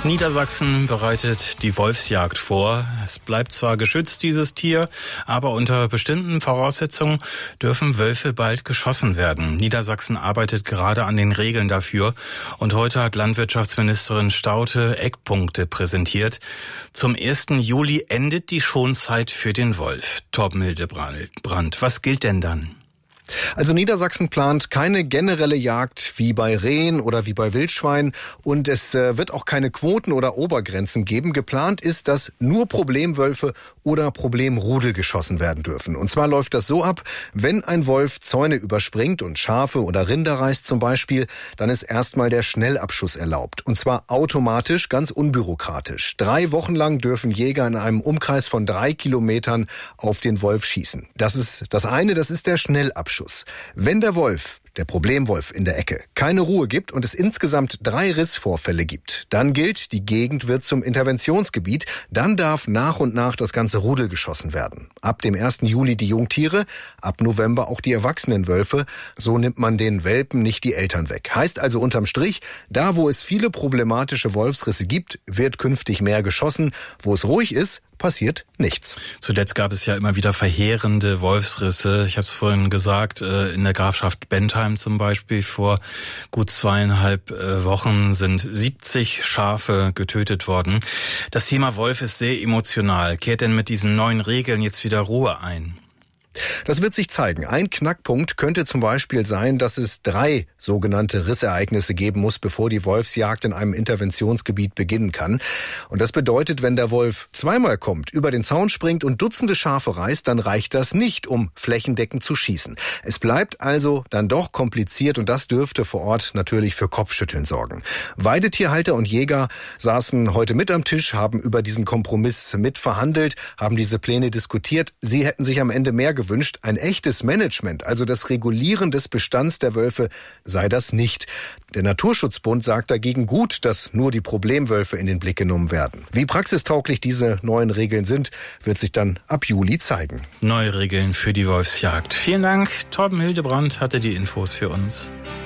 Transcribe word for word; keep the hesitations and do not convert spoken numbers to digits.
Niedersachsen bereitet die Wolfsjagd vor. Es bleibt zwar geschützt, dieses Tier, aber unter bestimmten Voraussetzungen dürfen Wölfe bald geschossen werden. Niedersachsen arbeitet gerade an den Regeln dafür. Und heute hat Landwirtschaftsministerin Staudte Eckpunkte präsentiert. Zum ersten Juli endet die Schonzeit für den Wolf. Torben Hildebrand, was gilt denn dann? Also Niedersachsen plant keine generelle Jagd wie bei Rehen oder wie bei Wildschweinen und es wird auch keine Quoten oder Obergrenzen geben. Geplant ist, dass nur Problemwölfe oder Problemrudel geschossen werden dürfen. Und zwar läuft das so ab, wenn ein Wolf Zäune überspringt und Schafe oder Rinder reißt zum Beispiel, dann ist erstmal der Schnellabschuss erlaubt. Und zwar automatisch, ganz unbürokratisch. Drei Wochen lang dürfen Jäger in einem Umkreis von drei Kilometern auf den Wolf schießen. Das ist das eine, das ist der Schnellabschuss. Wenn der Wolf, der Problemwolf in der Ecke, keine Ruhe gibt und es insgesamt drei Rissvorfälle gibt, dann gilt, die Gegend wird zum Interventionsgebiet. Dann darf nach und nach das ganze Rudel geschossen werden. Ab dem ersten Juli die Jungtiere, ab November auch die erwachsenen Wölfe. So nimmt man den Welpen nicht die Eltern weg. Heißt also unterm Strich, da wo es viele problematische Wolfsrisse gibt, wird künftig mehr geschossen. Wo es ruhig ist, passiert nichts. Zuletzt gab es ja immer wieder verheerende Wolfsrisse. Ich habe es vorhin gesagt, in der Grafschaft Bentheim zum Beispiel vor gut zweieinhalb Wochen sind siebzig Schafe getötet worden. Das Thema Wolf ist sehr emotional. Kehrt denn mit diesen neuen Regeln jetzt wieder Ruhe ein? Das wird sich zeigen. Ein Knackpunkt könnte zum Beispiel sein, dass es drei sogenannte Rissereignisse geben muss, bevor die Wolfsjagd in einem Interventionsgebiet beginnen kann. Und das bedeutet, wenn der Wolf zweimal kommt, über den Zaun springt und Dutzende Schafe reißt, dann reicht das nicht, um flächendeckend zu schießen. Es bleibt also dann doch kompliziert und das dürfte vor Ort natürlich für Kopfschütteln sorgen. Weidetierhalter und Jäger saßen heute mit am Tisch, haben über diesen Kompromiss mitverhandelt, haben diese Pläne diskutiert. Sie hätten sich am Ende mehr gewünscht. Wünscht ein echtes Management, also das Regulieren des Bestands der Wölfe, sei das nicht. Der Naturschutzbund sagt dagegen gut, dass nur die Problemwölfe in den Blick genommen werden. Wie praxistauglich diese neuen Regeln sind, wird sich dann ab Juli zeigen. Neue Regeln für die Wolfsjagd. Vielen Dank. Torben Hildebrand hatte die Infos für uns.